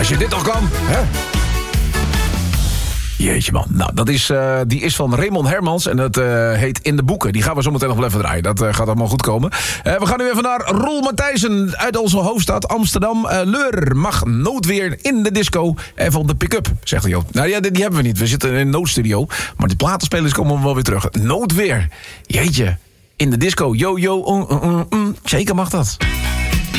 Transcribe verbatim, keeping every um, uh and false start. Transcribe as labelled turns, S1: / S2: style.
S1: Als je dit toch kan, hè? Jeetje man, nou dat is, uh, die is van Raymond Hermans en dat uh, heet In de Boeken. Die gaan we zo meteen nog wel even draaien, dat uh, gaat allemaal goed komen. Uh, we gaan nu even naar Roel Matthijssen uit onze hoofdstad Amsterdam. Uh, Leur mag noodweer in de disco en van de pick-up, zegt hij. Nou ja, die, die hebben we niet, we zitten in een noodstudio. Maar die platenspelers komen wel weer terug. Noodweer, jeetje, in de disco, yo yo, uh, uh, uh, uh, zeker mag dat.